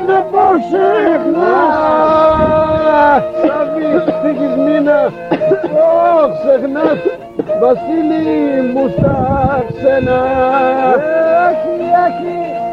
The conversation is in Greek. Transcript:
δεν πώς ξεχνάς. Σάβη, ευτυχισμένα. Ξεχνάς. Βασίλη μου στα ξένα. Άχι, άχι,